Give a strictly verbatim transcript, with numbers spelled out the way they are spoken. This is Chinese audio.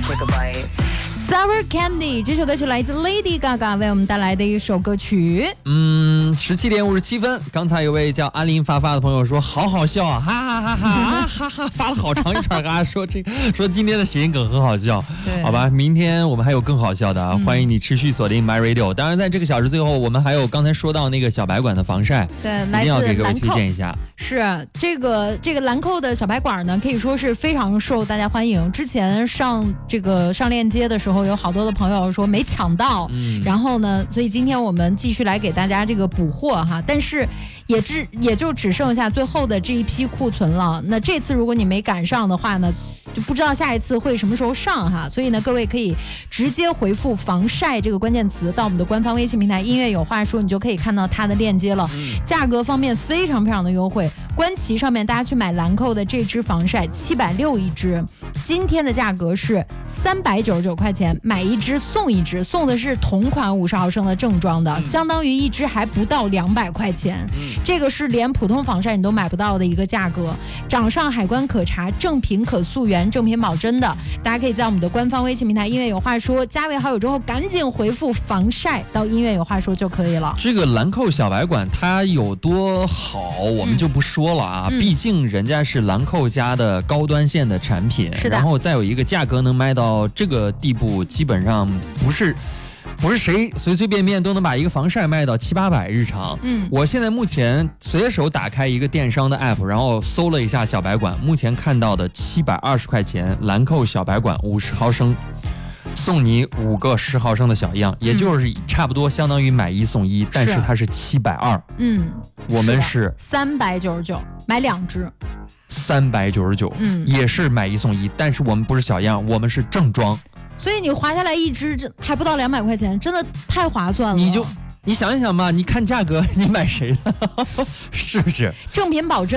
Sour Candy 这首歌曲来自 Lady Gaga 为我们带来的一首歌曲。 嗯，十七点五十七分，刚才有位叫安林发发的朋友说好好笑啊，哈哈哈哈啊哈哈，发了好长一串哈，说这说今天的谐音梗很好笑，好吧，明天我们还有更好笑的啊，嗯、欢迎你持续锁定 My Radio。当然，在这个小时最后，我们还有刚才说到那个小白管的防晒， 对， 一定要给各位推荐一下。 是这个这个兰蔻的小白管呢，可以说是非常受大家欢迎。之前上这个上链接的时候，有好多的朋友说没抢到，嗯、然后呢，所以今天我们继续来给大家这个补货哈。但是也只也就只剩下最后的这一批库存了。那这次如果你没赶上的话呢，就不知道下一次会什么时候上哈。所以呢，各位可以直接回复防晒这个关键词到我们的官方微信平台音乐有话说，你就可以看到它的链接了。嗯、价格方面非常非常的优惠。官旗上面大家去买兰蔻的这支防晒七百六一支，今天的价格是三百九十九块钱，买一支送一支，送的是同款五十毫升的正装的，相当于一支还不到两百块钱，这个是连普通防晒你都买不到的一个价格。掌上海关可查，正品可溯源，正品保真的，大家可以在我们的官方微信平台音乐有话说加为好友之后，赶紧回复防晒到音乐有话说就可以了。 这个兰蔻小白管它有多好，我们就不说了啊，嗯、毕竟人家是兰蔻家的高端线的产品， 是的， 然后再有一个价格能卖到这个地步，基本上不是不是谁随随便便都能把一个防晒卖到七八百日常。嗯，我现在目前随手打开一个电商的 app， 然后搜了一下小白管，目前看到的七百二十块钱兰蔻小白管五十毫升。送你五个十毫升的小样，也就是差不多相当于买一送一，但是它是七百二。嗯，我们是三百九十九，买两支。 三百九十九，嗯，也是买一送一，但是我们不是小样，我们是正装。 所以你划下来一支还不到两百块钱，真的太划算了。 你就你想一想吧，你看价格，你买谁的？是不是？ 正品保真。